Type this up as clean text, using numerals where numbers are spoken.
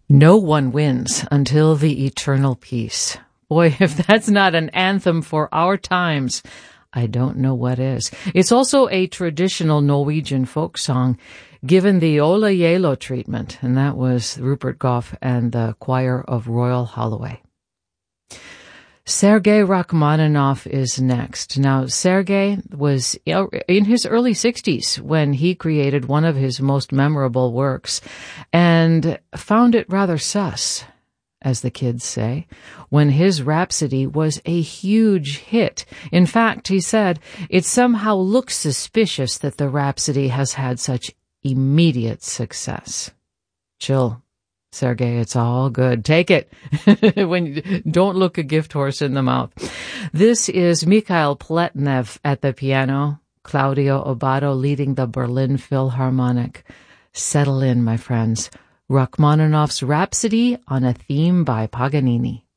No one wins until the eternal peace. Boy, if that's not an anthem for our times, I don't know what is. It's also a traditional Norwegian folk song given the Ola Yelo treatment, and that was Rupert Goff and the Choir of Royal Holloway. Sergei Rachmaninoff is next. Now, Sergei was in his early 60s when he created one of his most memorable works and found it rather sus, as the kids say, when his Rhapsody was a huge hit. In fact, he said, it somehow looks suspicious that the Rhapsody has had such immediate success. Chill, Sergei, it's all good. Take it. Don't look a gift horse in the mouth. This is Mikhail Pletnev at the piano, Claudio Abbado leading the Berlin Philharmonic. Settle in, my friends. Rachmaninoff's Rhapsody on a theme by Paganini.